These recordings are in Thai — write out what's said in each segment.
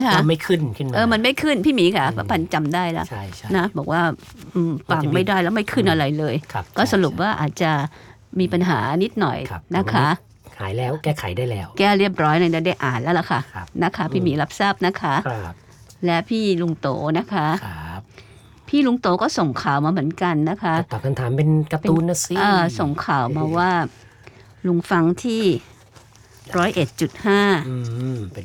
ไม่ขึ้นมามันไม่ขึ้นพี่หมีค่ะป้าพันจำได้แล้วนะบอกว่าฟังไม่ได้แล้วไม่ขึ้นอะไรเลยก็สรุปว่าอาจจะมีปัญหานิดหน่อยนะคะหายแล้วแก้ไขได้แล้วแก้เรียบร้อยเลยได้อ่านแล้วล่ะค่ะนะคะพี่หมีรับทราบนะคะและพี่ลุงโตนะคะพี่ลุงโตก็ส่งข่าวมาเหมือนกันนะคะตอบคำถามเป็นการ์ตูนนะสิส่งข่าวมาว่าลุงฟังที่101.5 เป็น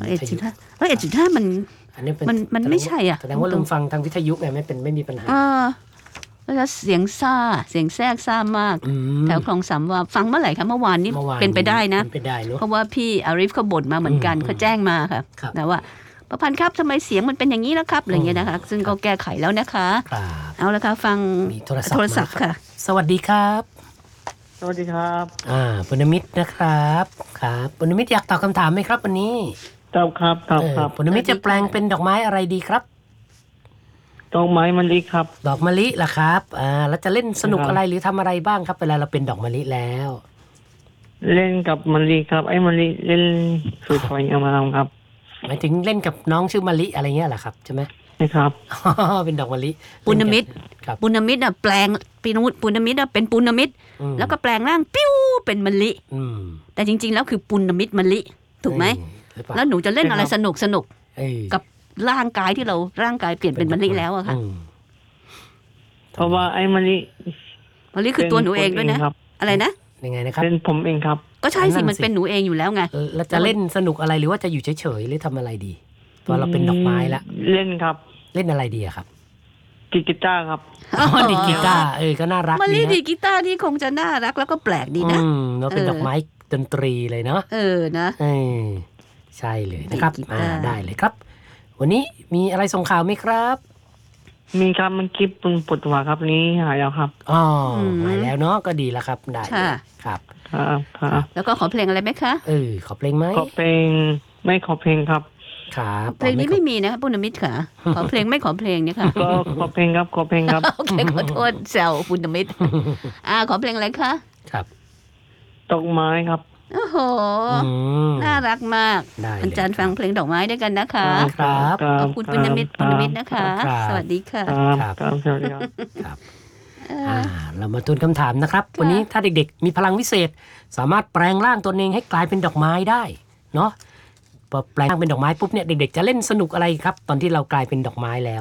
101.5มันไม่ใช่อ่ะแสดงว่าลุงฟังทางวิทยุไงไม่มีปัญหาแล้วเสียงแทรกซ่ามากแถวคลองสามวาฟังเมื่อไหร่คะเมื่อวานนี้เป็นไปได้นะเพราะว่าพี่อาริฟเขาบ่นมาเหมือนกันเขาแจ้งมาค่ะนะว่าประพันธ์ครับทำไมเสียงมันเป็นอย่างนี้แล้วครับอะไรเงี้ยนะคะซึ่งก็แก้ไขแล้วนะคะเอาละค่ะฟังโทรศัพท์ค่ะสวัสดีครับสวัสดีครับปุณณมิตรนะครับครับปุณณมิตรอยากตอบคำถามไหมครับวันนี้ตอบครับปุณณมิตรจะแปลงเป็นดอกไม้อะไรดีครับดอกไม้มะลิครับดอกมะลิล่ะครับแล้วจะเล่นสนุกอะไรหรือทำอะไรบ้างครับเวลาเราเป็นดอกมะลิแล้วเล่นกับมะลิครับไอ้มะลิเล่นสวยๆงามๆครับหมายถึงเล่นกับน้องชื่อมะลิอะไรเงี้ยเหรอครับใช่ไหมใช่ครับเป็นดอกมะลิปุณณมิตรแปลงปุณณมิตรเป็นปุณณมิตรแล้วก็แปลงร่างปิ้วเป็นมะลิแต่จริงๆแล้วคือปุณณมิตรมะลิถูกไหมแล้วหนูจะเล่นอะไรสนุกกับร่างกายที่เราร่างกายเปลี่ยนเป็นมะลิแล้วอะค่ะเพราะว่าไอ้มะลิคือตัวหนูเองด้วยนะอะไรนะยังไงนะครับเป็นผมเองครับก็ใช่สิมันเป็นหนูเองอยู่แล้วไงแล้วจะเล่นสนุกอะไรหรือว่าจะอยู่เฉยๆหรือทำอะไรดีตอนเราเป็นดอกไม้ละเล่นครับเล่นอะไรดีอะครับกีตาร์ครับดีกีตาร์ก็น่ารักดีนะมะลิดีกีตาร์ที่คงจะน่ารักแล้วก็แปลกดีนะเราเป็นดอกไม้ดนตรีเลยเนาะนะใช่เลยนะครับได้เลยครับวันนี้มีอะไรส่งข่าวไหมครับมีครับมันคลิปปวดหัวครับนี้หายแล้วครับหายแล้วเนาะก็ดีแล้วครับได้ครับแล้วก็ขอเพลงอะไรไหมคะขอเพลงไหมขอเพลงไม่ขอเพลงครับครับเพลงนี้ไม่มีนะครับปุณณมิตรค่ะขอเพลงไม่ขอเพลงเนี่ยค่ะก็ขอเพลงครับขอเพลงครับโอเคขอโทษแซวปุณณมิตรขอเพลงอะไรคะครับดอกไม้ครับโอ้โหน่ารักมากอาจารย์ฟังเพลงดอกไม้ด้วยกันนะคะครับขอบคุณปุณณมิตรนะคะสวัสดีค่ะครับสวัสดีครับเรามาทวนคำถามนะครับวันนี้ถ้าเด็กๆมีพลังวิเศษสามารถแปลงร่างตนเองให้กลายเป็นดอกไม้ได้เนาะพอแปลงร่างเป็นดอกไม้ปุ๊บเนี่ยเด็กๆจะเล่นสนุกอะไรครับตอนที่เรากลายเป็นดอกไม้แล้ว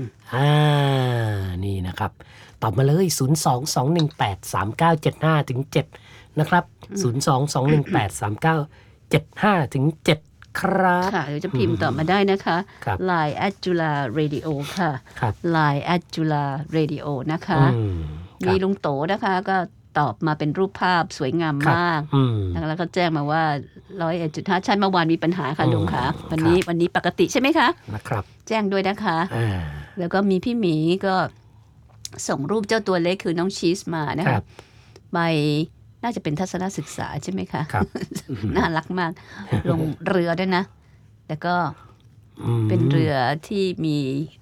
นี่นะครับตอบมาเลย022183975ถึง7นะครับ022183975ถึง7ครับค่ะเดี๋ยวจะพิมพ์ต่อมาได้นะคะ Line @jula_radio ค่ะ Line @jula_radio นะคะมีลุงโตนะคะก็ตอบมาเป็นรูปภาพสวยงามมากแล้วก็แจ้งมาว่า101.5ชั้นเมื่อวานมีปัญหาค่ะลุงค่ะวันนี้ปกติใช่ไหมคะนะครับแจ้งด้วยนะคะแล้วก็มีพี่หมีก็ส่งรูปเจ้าตัวเล็กคือน้องชีสมานะคะไปน่าจะเป็นทัศนศึกษาใช่ไหมคะน่ารักมากลงเรือด้วยนะแล้วก็เป็นเรือที่มี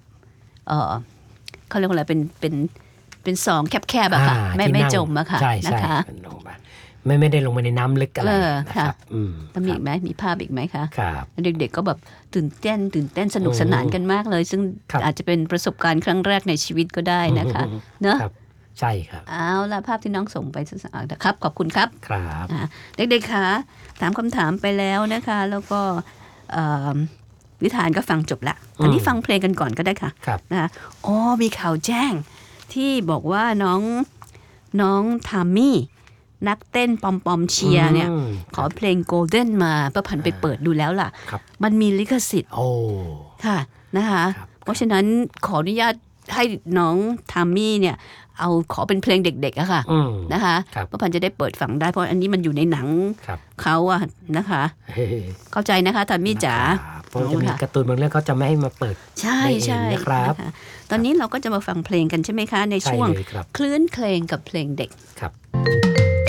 เขาเรียกว่าอะไรเป็นซองแคบๆอะค่ะไม่จมอะค่ะนะคะไม่ได้ลงไปในน้ำลึกอะไรนะครับแล้วมีอีกไหมมีภาพอีกไหมคะเด็กๆก็แบบตื่นเต้นสนุกสนานกันมากเลยซึ่งอาจจะเป็นประสบการณ์ครั้งแรกในชีวิตก็ได้นะคะเนอะใช่ครับเอาล่ะภาพที่น้องส่งไปนะครับขอบคุณครับครับเด็กๆค่ะถามคำถามไปแล้วนะคะแล้วก็นิทานก็ฟังจบละอันนี้ฟังเพลงกันก่อนก็ได้ค่ะนะคะมีข่าวแจ้งที่บอกว่าน้องทามมี่นักเต้นปอมเชียร์เนี่ยขอเพลงโกลเด้นมาประพันธ์ไปเปิดดูแล้วล่ะมันมีลิขสิทธิ์ค่ะนะคะเพราะฉะนั้นขออนุญาตให้น้องทามมี่เนี่ยขอเป็นเพลงเด็กๆอะค่ะนะคะประพันธ์จะได้เปิดฟังได้เพราะอันนี้มันอยู่ในหนังเขาอะนะคะเข้าใจนะคะทามมี่จ๋าเพราะจะมีการ์ตูนบางเรื่องเขาจะไม่ให้มาเปิดใช่นะครับตอนนี้เราก็จะมาฟังเพลงกันใช่ไหมคะในช่วงคลื่นเพลงกับเพลงเด็กครับ